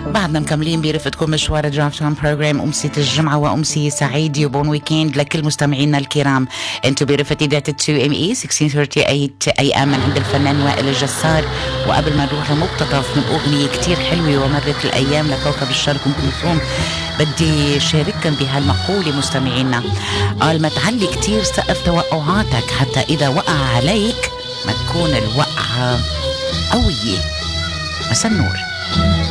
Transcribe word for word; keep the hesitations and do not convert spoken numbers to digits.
بعدنا مكملين برفقتكم مشوار درافت تايم بروجرام أمسية الجمعة وأمسية سعيدة وبون ويكند لكل مستمعينا الكرام. انتو برفقة إذاعة تو ام اي ستة ثلاثين ثمانية اي ام من عند الفنان وائل الجسار. وقبل ما نروح لمقتطف من أغنية كتير حلوة ومرت الأيام لكوكب الشرق أم كلثوم، بدي شارككم بهالمقولة مستمعينا. قال: ما تعلي كتير سقف توقعاتك حتى إذا وقع عليك ما تكون الوقعة قوية. مساء النور.